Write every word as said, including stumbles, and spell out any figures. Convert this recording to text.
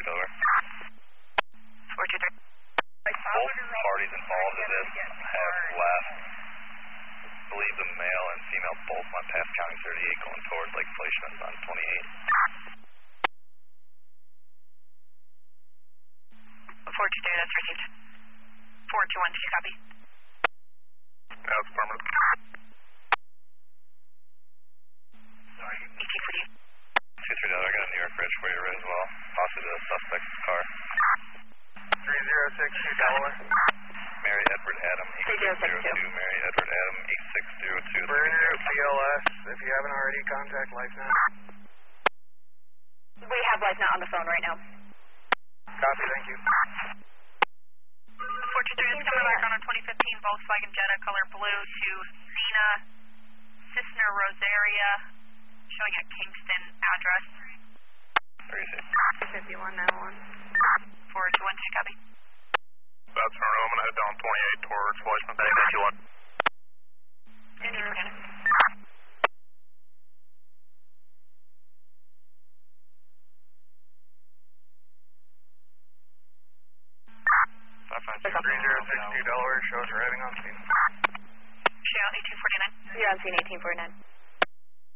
Delaware. four two three. Both parties involved in this have left. I believe the male and female both went past County thirty-eight going towards Lake Fleischmann on twenty-eight. four two three, that's received. four two one, did you copy? That's affirmative. Sorry. E T for you. two three Delaware, I got a New York Bridge for you right as well. Possibly the suspect's car. three zero six two Delaware. Mary Edward Adam, eight six zero two. Mary Edward Adam, eight six zero two. Brenner, B L S, if you haven't already, contact LifeNet. We have LifeNet on the phone right now. Copy, thank you. four two three is coming back on a twenty fifteen Volkswagen Jetta, color blue, to Zena Cisner Rosaria, showing a Kingston address. Where is it? fifty-one nine one. four two one, did you copy? That's her. I'm going to head down twenty-eight towards Fleischmann. Hey, fifty-one. Thank you for getting it. three zero six two Delaware, show us arriving on scene. Show eighteen forty-nine. You're on scene eighteen forty-nine.